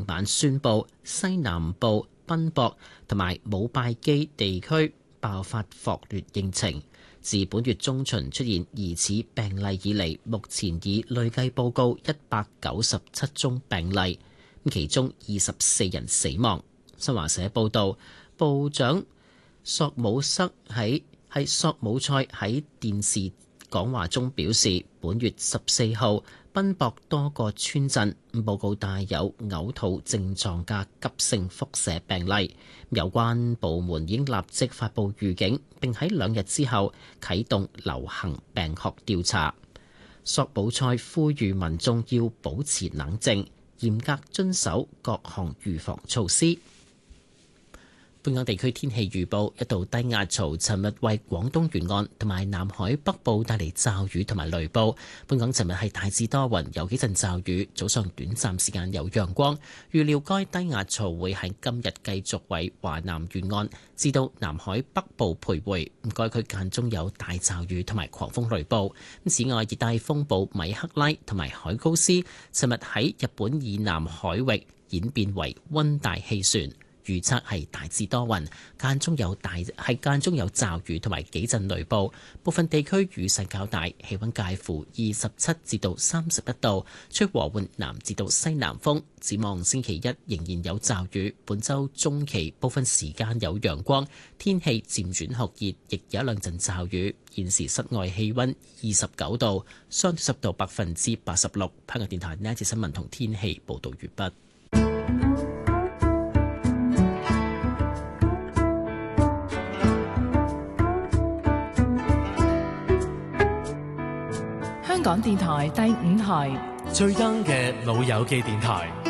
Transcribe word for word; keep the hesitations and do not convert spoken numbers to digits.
晚宣布西南部賓博同埋姆拜基地區爆發霍亂疫情。自本月中旬出現疑似病例以嚟，目前已累計報告一百九十七宗病例，其中二十四人死亡。新華社報道，部長索姆塞喺喺索姆塞喺電視講話中表示，本月十四號賓博多個村鎮報告帶有嘔吐症狀嘅急性腹瀉病例，有關部門已經立即發布預警，並喺兩日之後啟動流行病學調查。索姆塞呼籲民眾要保持冷靜，嚴格遵守各項預防措施。本港地區天氣預報，一道低壓槽尋日為廣東沿岸同埋南海北部帶嚟驟雨同埋雷暴。本港尋日係大致多雲，有幾陣驟雨，早上短暫時間有陽光。預料該低壓槽會喺今日繼續為華南沿岸至到南海北部徘徊，該區間中有大驟雨同埋狂風雷暴。此外，熱帶風暴米克拉同埋海高斯尋日喺日本以南海域演變為溫帶氣旋。預測係大致多雲，間中有大係間中有驟雨同埋幾陣雷暴，部分地區雨勢較大，氣溫介乎二十七至到三十一度，吹和緩南至到西南風。展望星期一仍然有驟雨，本週中期部分時間有陽光，天氣漸轉酷熱，亦有一兩陣驟雨。現時室外氣溫二十九度，相對濕度百分之八十六。香港電台呢一節新聞同天氣報導完畢。 香港電台第五台最 young 嘅老友記電台。